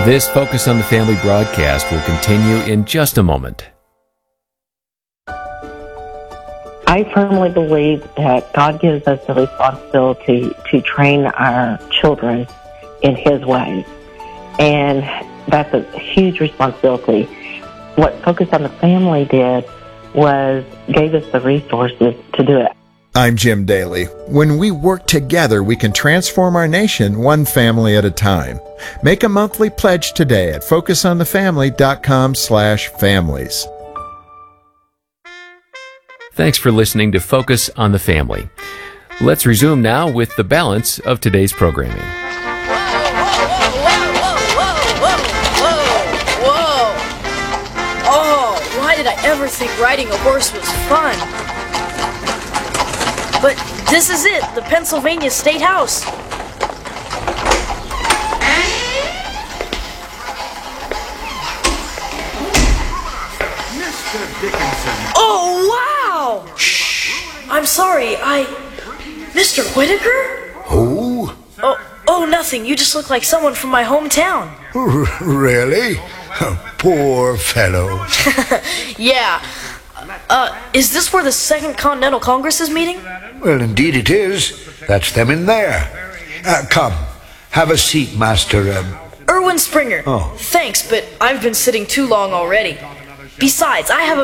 This Focus on the Family broadcast will continue in just a moment. I firmly believe that God gives us the responsibility to train our children in His ways. And that's a huge responsibility. What Focus on the Family did was gave us the resources to do it. I'm Jim Daly. When we work together, we can transform our nation one family at a time. Make a monthly pledge today at focusonthefamily.com/families. Thanks for listening to Focus on the Family. Let's resume now with the balance of today's programming. Oh, why did I ever think riding a horse was fun? But this is it, the Pennsylvania State House. Mr. Dickinson. Oh, wow! Shh. I'm sorry, Mr. Whitaker? Who? Oh, nothing. You just look like someone from my hometown. Really? Poor fellow. Yeah. Is this where the Second Continental Congress is meeting? Well, indeed it is. That's them in there. Come, have a seat, Master. Erwin Springer. Oh. Thanks, but I've been sitting too long already. Besides, I have a